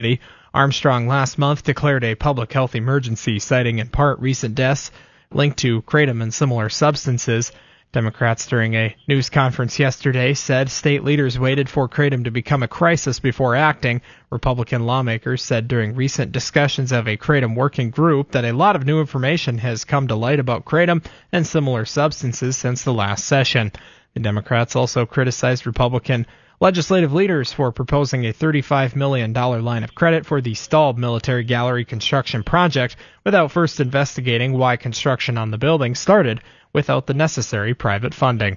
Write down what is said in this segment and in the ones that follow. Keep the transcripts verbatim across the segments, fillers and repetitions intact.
Armstrong last month declared a public health emergency, citing in part recent deaths linked to kratom and similar substances. Democrats during a news conference yesterday said state leaders waited for kratom to become a crisis before acting. Republican lawmakers said during recent discussions of a kratom working group that a lot of new information has come to light about kratom and similar substances since the last session. The Democrats also criticized Republican legislative leaders for proposing a thirty-five million dollars line of credit for the stalled military gallery construction project without first investigating why construction on the building started without the necessary private funding.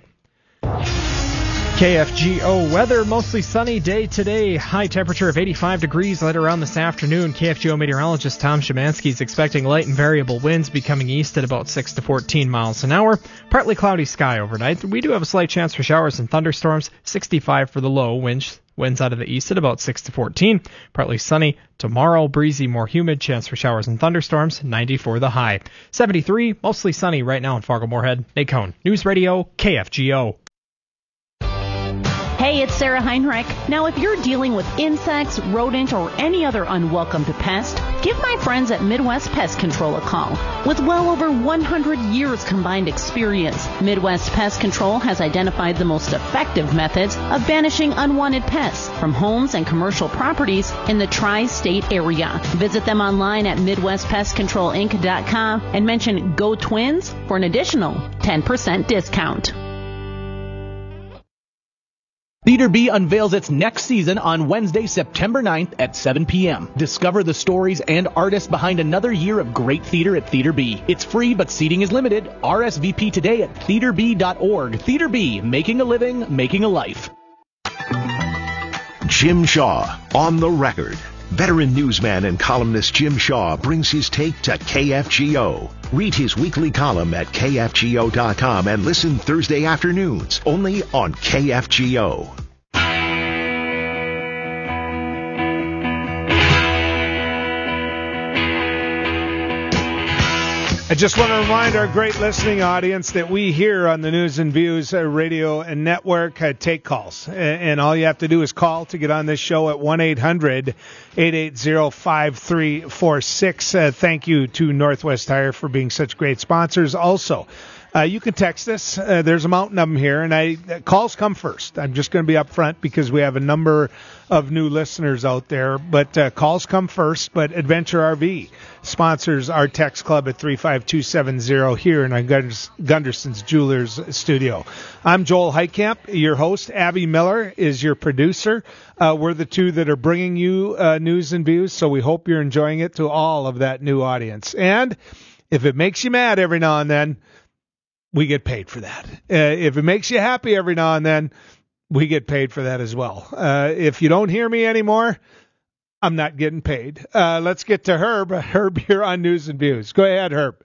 K F G O weather, mostly sunny day today. High temperature of eighty-five degrees later on this afternoon. K F G O meteorologist Tom Szymanski is expecting light and variable winds becoming east at about six to fourteen miles an hour. Partly cloudy sky overnight. We do have a slight chance for showers and thunderstorms. sixty-five for the low. Winds, winds out of the east at about six to fourteen. Partly sunny tomorrow. Breezy, more humid. Chance for showers and thunderstorms. ninety for the high. seventy-three, mostly sunny right now in Fargo-Moorhead. Nate Cohn, News Radio, K F G O. Hey, it's Sarah Heinrich. Now, if you're dealing with insects, rodent, or any other unwelcome pest, give my friends at Midwest Pest Control a call. With well over one hundred years combined experience, Midwest Pest Control has identified the most effective methods of banishing unwanted pests from homes and commercial properties in the tri-state area. Visit them online at Midwest Pest Control Inc dot com and mention Go Twins for an additional ten percent discount. Theater B unveils its next season on Wednesday, September ninth at seven p.m. Discover the stories and artists behind another year of great theater at Theater B. It's free, but seating is limited. R S V P today at theater b dot org. Theater B, making a living, making a life. Jim Shaw, on the record. Veteran newsman and columnist Jim Shaw brings his take to K F G O. Read his weekly column at K F G O dot com and listen Thursday afternoons only on K F G O. I just want to remind our great listening audience that we here on the News and Views uh, radio and network uh, take calls. And, and all you have to do is call to get on this show at one eight hundred eight eight zero five three four six. Uh, thank you to Northwest Tire for being such great sponsors. Also, uh, you can text us. Uh, there's a mountain of them here, and I uh, calls come first. I'm just going to be up front because we have a number of new listeners out there. But uh, calls come first. But Adventure R V sponsors our text club at three five two seven zero here in our Gunderson's Jewelers studio. I'm Joel Heitkamp, your host. Abby Miller is your producer. Uh, we're the two that are bringing you uh, news and views, so we hope you're enjoying it to all of that new audience. And if it makes you mad every now and then, we get paid for that. Uh, if it makes you happy every now and then, we get paid for that as well. Uh, if you don't hear me anymore, I'm not getting paid. Uh, let's get to Herb. Herb here on News and Views. Go ahead, Herb.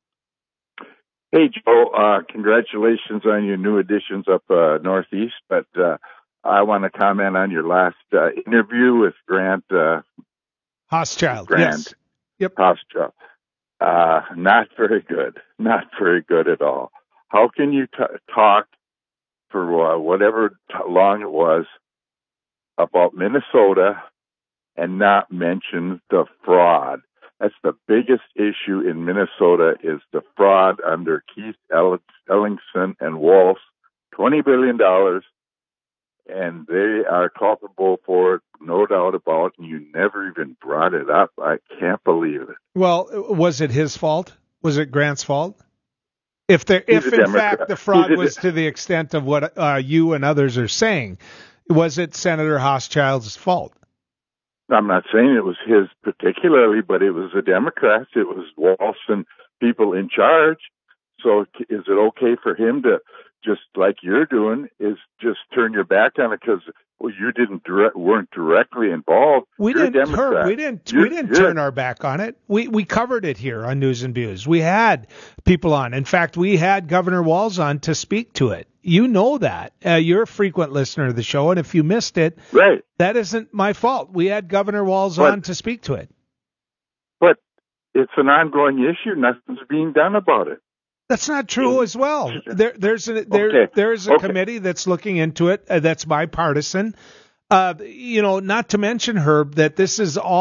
Hey, Joe. Uh, congratulations on your new additions up uh, Northeast. But uh, I want to comment on your last uh, interview with Grant. Uh, Hochschild. Grant. Yes. Yep. Hochschild. Uh, not very good. Not very good at all. How can you t- talk for uh, whatever t- long it was about Minnesota and not mention the fraud? That's the biggest issue in Minnesota is the fraud under Keith Ellingson and Walz, twenty billion dollars, and they are culpable for it, no doubt about it, and you never even brought it up. I can't believe it. Well, was it his fault? Was it Grant's fault? If there, if in Democrat. fact the fraud He's was a, to the extent of what uh, you and others are saying, was it Senator Hochschild's fault? I'm not saying it was his particularly, but it was the Democrats. It was Walz and people in charge. So is it okay for him to, just like you're doing, is just turn your back on it because well, you didn't direct, weren't directly involved? We you're didn't. Herb, we didn't. You're, we didn't turn our back on it. We we covered it here on News and Views. We had people on. In fact, we had Governor Walz on to speak to it. You know that. Uh, you're a frequent listener of the show, and if you missed it, right, that isn't my fault. We had Governor Walz but, on to speak to it. But it's an ongoing issue. Nothing's being done about it. That's not true as well. There, there's a, there, okay. there's a okay. committee that's looking into it. Uh, that's bipartisan. Uh, you know, not to mention, Herb, that this is all